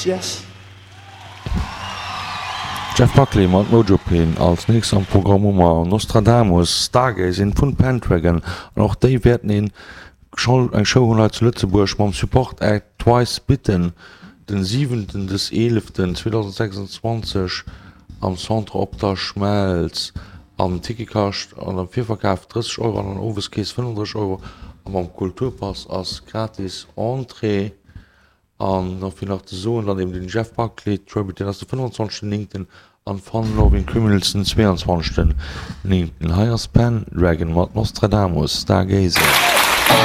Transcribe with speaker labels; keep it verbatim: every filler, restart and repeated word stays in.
Speaker 1: yes.
Speaker 2: Jeff Buckley mat Mojopin als nächst am Programm Nummer Nostradamus, Stargaze in vun Pendragon an auch déi werden en Scholl eng Show hun zu Lützeburg mam Support Act twice bitten den siebenten des elften zweitausendsechsundzwanzig am Centre op der Schmelz am Tikikacht an am Vierverkauf dreißig Euro an den Overskees fünfunddreißig Euro am am Kulturpass als gratis Entree an fir nach de Sohn dann eben den Jeff Buckley Tribute den as der fünfundzwanzigsten linkten an Fun Loving Criminals den zweiundzwanzigsten linkten Higher Pendragon mat Nostradamus Stargazer.